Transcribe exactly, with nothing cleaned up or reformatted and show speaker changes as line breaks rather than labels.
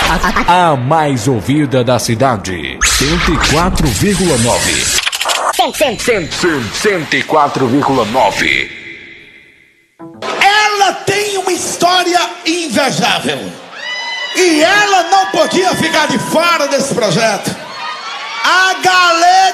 A mais ouvida da cidade. cento e quatro vírgula nove. cento e quatro vírgula nove.
Ela tem uma história invejável. E ela não podia ficar de fora desse projeto. A galera